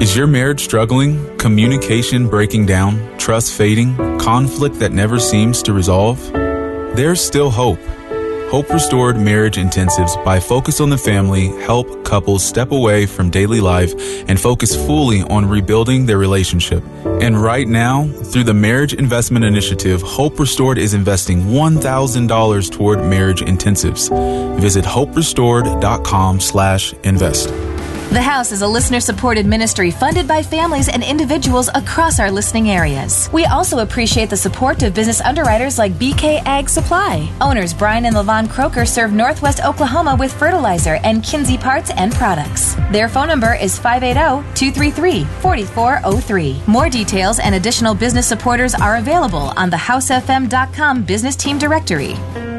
Is your marriage struggling? Communication breaking down? Trust fading? Conflict that never seems to resolve? There's still hope. Hope Restored Marriage Intensives by Focus on the Family help couples step away from daily life and focus fully on rebuilding their relationship. And right now, through the Marriage Investment Initiative, Hope Restored is investing $1,000 toward marriage intensives. Visit hoperestored.com/invest. The House is a listener-supported ministry funded by families and individuals across our listening areas. We also appreciate the support of business underwriters like BK Ag Supply. Owners Brian and LaVon Croker serve Northwest Oklahoma with fertilizer and Kinsey parts and products. Their phone number is 580-233-4403. More details and additional business supporters are available on the HouseFM.com business team directory.